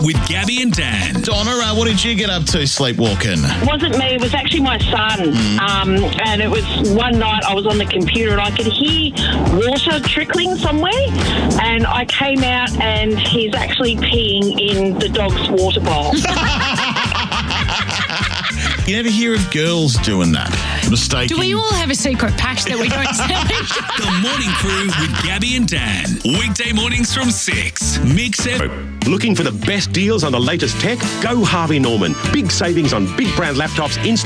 with Gabby and Dan. Donna, what did you get up to sleepwalking? It wasn't me, it was actually my son. And it was one night I was on the computer and I could hear water trickling somewhere. And I came out and he's actually peeing in the dog's water bowl. You never hear of girls doing that. Mistaking. Do we all have a secret patch that we don't say? The Morning Crew with Gabby and Dan. Weekday mornings from 6. Mix FM. Looking for the best deals on the latest tech? Go Harvey Norman. Big savings on big brand laptops,